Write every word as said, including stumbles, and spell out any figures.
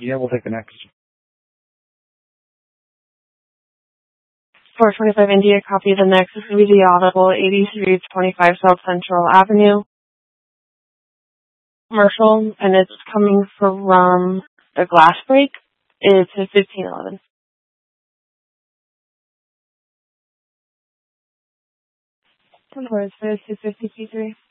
Yeah, we'll take the next. four twenty-five India, copy the next. This will be the audible eighty-three twenty-five South Central Avenue, commercial, and it's coming from the glass break. It's at fifteen eleven. Of course, it's two fifty P three.